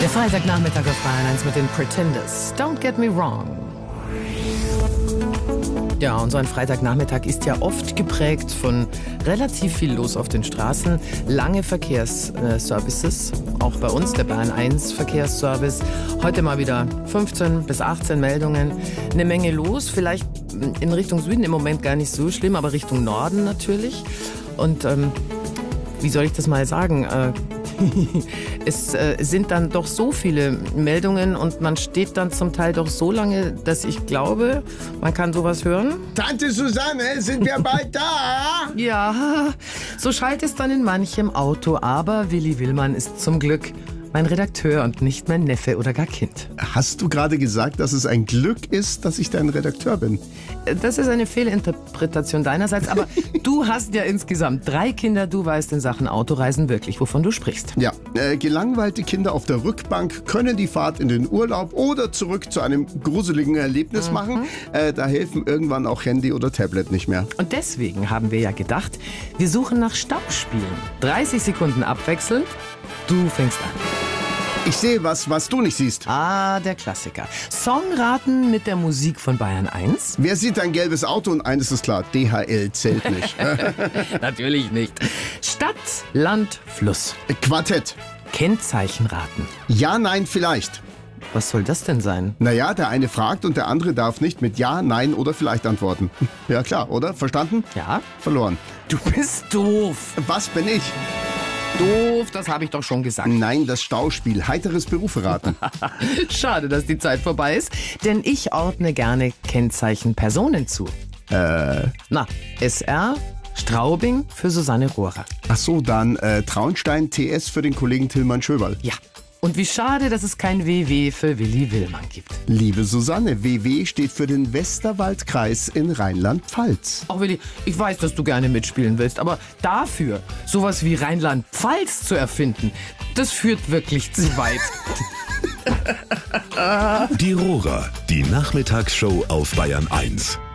Der Freitagnachmittag auf Bayern 1 mit den Pretenders. Don't get me wrong. Ja, und so ein Freitagnachmittag ist ja oft geprägt von relativ viel los auf den Straßen, lange Verkehrsservices, auch bei uns, der Bayern 1 Verkehrsservice. Heute mal wieder 15 bis 18 Meldungen, eine Menge los, vielleicht in Richtung Süden im Moment gar nicht so schlimm, aber Richtung Norden natürlich. Und wie soll ich das mal sagen? Es sind dann doch so viele Meldungen und man steht dann zum Teil doch so lange, dass ich glaube, man kann sowas hören. Tante Susanne, sind wir bald da? Ja, so schallt es dann in manchem Auto, aber Willi Willmann ist zum Glück mein Redakteur und nicht mein Neffe oder gar Kind. Hast du gerade gesagt, dass es ein Glück ist, dass ich dein Redakteur bin? Das ist eine Fehlinterpretation deinerseits, aber du hast ja insgesamt 3 Kinder, du weißt in Sachen Autoreisen wirklich, wovon du sprichst. Ja, gelangweilte Kinder auf der Rückbank können die Fahrt in den Urlaub oder zurück zu einem gruseligen Erlebnis machen. Da helfen irgendwann auch Handy oder Tablet nicht mehr. Und deswegen haben wir ja gedacht, wir suchen nach Stauspielen. 30 Sekunden abwechselnd, du fängst an. Ich sehe was du nicht siehst. Ah, der Klassiker. Songraten mit der Musik von Bayern 1? Wer sieht ein gelbes Auto? Und eines ist klar, DHL zählt nicht. Natürlich nicht. Stadt, Land, Fluss. Quartett. Kennzeichenraten. Ja, nein, vielleicht. Was soll das denn sein? Naja, der eine fragt und der andere darf nicht mit Ja, Nein oder vielleicht antworten. Ja klar, oder? Verstanden? Ja? Verloren. Du bist doof. Was bin ich? Doof, das habe ich doch schon gesagt. Nein, das Stauspiel. Heiteres Berufe raten. Schade, dass die Zeit vorbei ist, denn ich ordne gerne Kennzeichen Personen zu. Na, SR, Straubing für Susanne Rohrer. Ach so, dann Traunstein TS für den Kollegen Tillmann Schöberl. Ja. Und wie schade, dass es kein WW für Willi Willmann gibt. Liebe Susanne, WW steht für den Westerwaldkreis in Rheinland-Pfalz. Ach Willi, ich weiß, dass du gerne mitspielen willst, aber dafür sowas wie Rheinland-Pfalz zu erfinden, das führt wirklich zu weit. Die Rohrer, die Nachmittagsshow auf Bayern 1.